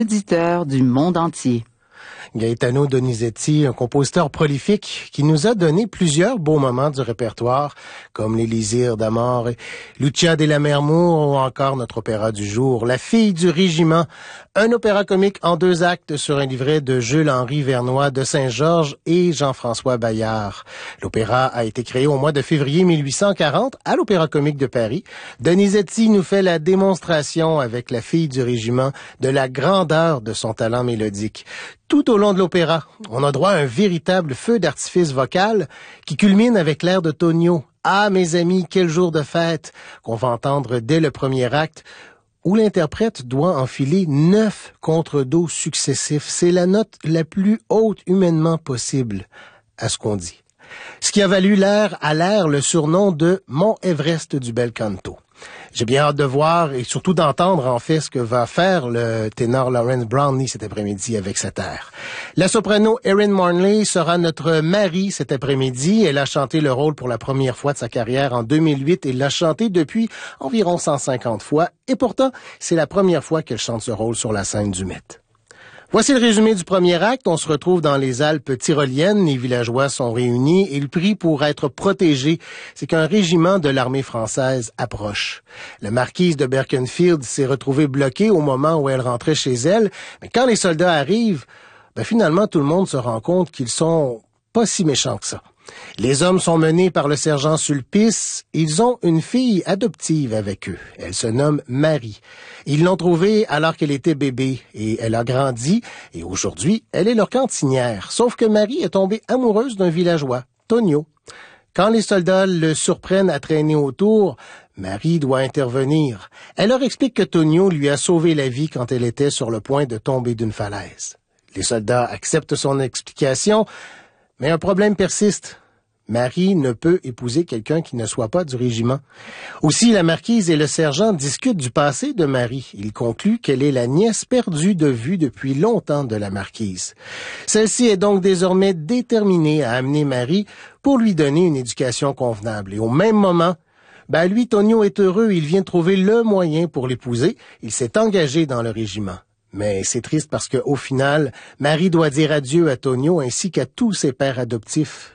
Auditeurs du monde entier. Gaetano Donizetti, un compositeur prolifique qui nous a donné plusieurs beaux moments du répertoire, comme l'Élysire d'Amore, Lucia della Mermour ou encore notre opéra du jour, La fille du régiment, un opéra comique en 2 actes sur un livret de Jules-Henri Vernois de Saint-Georges et Jean-François Bayard. L'opéra a été créé au mois de février 1840 à l'Opéra comique de Paris. Donizetti nous fait la démonstration avec La fille du régiment de la grandeur de son talent mélodique. Tout au long de l'opéra, on a droit à un véritable feu d'artifice vocal qui culmine avec l'air de Tonio. « Ah, mes amis, quel jour de fête !» qu'on va entendre dès le premier acte, où l'interprète doit enfiler 9 contre-dos successifs. C'est la note la plus haute humainement possible, à ce qu'on dit. Ce qui a valu à l'air le surnom de Mont Everest du bel canto. J'ai bien hâte de voir et surtout d'entendre en fait ce que va faire le ténor Lawrence Brownlee cet après-midi avec cet air. La soprano Erin Marnley sera notre Marie cet après-midi. Elle a chanté le rôle pour la première fois de sa carrière en 2008 et l'a chanté depuis environ 150 fois. Et pourtant, c'est la première fois qu'elle chante ce rôle sur la scène du Met. Voici le résumé du premier acte. On se retrouve dans les Alpes tyroliennes. Les villageois sont réunis et ils prient pour être protégés. C'est qu'un régiment de l'armée française approche. La marquise de Berkenfield s'est retrouvée bloquée au moment où elle rentrait chez elle. Mais quand les soldats arrivent, finalement, tout le monde se rend compte qu'ils sont pas si méchants que ça. Les hommes sont menés par le sergent Sulpice. Ils ont une fille adoptive avec eux. Elle se nomme Marie. Ils l'ont trouvée alors qu'elle était bébé et elle a grandi et aujourd'hui, elle est leur cantinière. Sauf que Marie est tombée amoureuse d'un villageois, Tonio. Quand les soldats le surprennent à traîner autour, Marie doit intervenir. Elle leur explique que Tonio lui a sauvé la vie quand elle était sur le point de tomber d'une falaise. Les soldats acceptent son explication, mais un problème persiste. Marie ne peut épouser quelqu'un qui ne soit pas du régiment. Aussi, la marquise et le sergent discutent du passé de Marie. Ils concluent qu'elle est la nièce perdue de vue depuis longtemps de la marquise. Celle-ci est donc désormais déterminée à amener Marie pour lui donner une éducation convenable. Et au même moment, lui, Tonio est heureux. Il vient trouver le moyen pour l'épouser. Il s'est engagé dans le régiment. Mais c'est triste parce qu'au final, Marie doit dire adieu à Tonio ainsi qu'à tous ses pères adoptifs.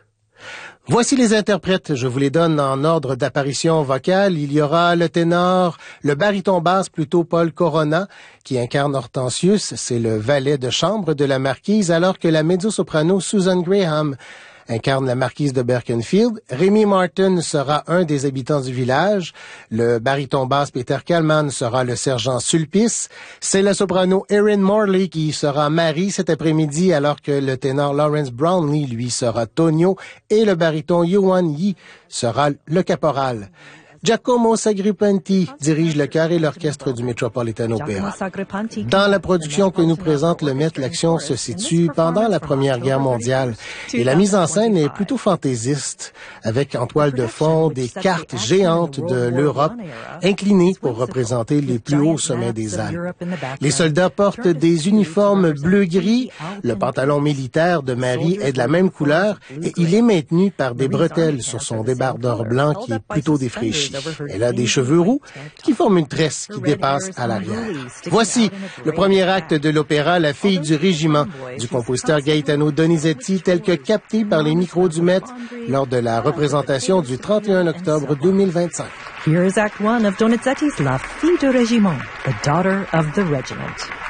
Voici les interprètes, je vous les donne en ordre d'apparition vocale. Il y aura le ténor, le baryton basse plutôt Paul Corona, qui incarne Hortensius, c'est le valet de chambre de la marquise, alors que la mezzo-soprano Susan Graham incarne la marquise de Berkenfield. Rémi Martin sera un des habitants du village. Le baryton basse Peter Kallman sera le sergent Sulpice. C'est la soprano Erin Marnley qui sera Marie cet après-midi, alors que le ténor Lawrence Brownlee, lui, sera Tonio et le baryton Yuan Yi sera le caporal. Giacomo Sagrippanti dirige le chœur et l'orchestre du Metropolitan Opera. Dans la production que nous présente le Met, l'action se situe pendant la Première Guerre mondiale et la mise en scène est plutôt fantaisiste, avec en toile de fond des cartes géantes de l'Europe inclinées pour représenter les plus hauts sommets des Alpes. Les soldats portent des uniformes bleu-gris, le pantalon militaire de Marie est de la même couleur et il est maintenu par des bretelles sur son débardeur blanc qui est plutôt défraîchi. Elle a des cheveux roux qui forment une tresse qui dépasse à l'arrière. Voici le premier acte de l'opéra La fille du régiment du compositeur Gaetano Donizetti tel que capté par les micros du Met lors de la représentation du 31 octobre 2025. Here is Act 1 of Donizetti's La fille du régiment, the daughter of the regiment.